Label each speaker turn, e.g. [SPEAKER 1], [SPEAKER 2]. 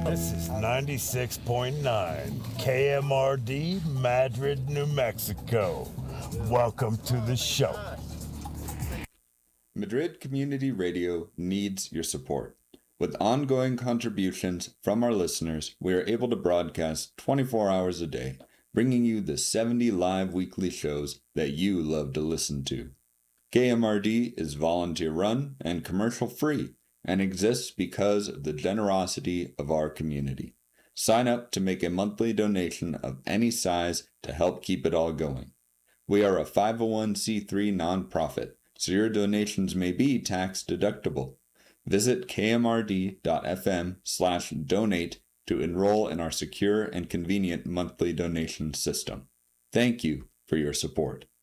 [SPEAKER 1] This is 96.9 KMRD, Madrid, New Mexico. Welcome to the show.
[SPEAKER 2] Madrid Community Radio needs your support. With ongoing contributions from our listeners, we are able to broadcast 24 hours a day, bringing you the 70 live weekly shows that you love to listen to. KMRD is volunteer-run and commercial-free and exists because of the generosity of our community. Sign up to make a monthly donation of any size to help keep it all going. We are a 501c3 nonprofit, so your donations may be tax deductible. Visit kmrd.fm/donate to enroll in our secure and convenient monthly donation system. Thank you for your support.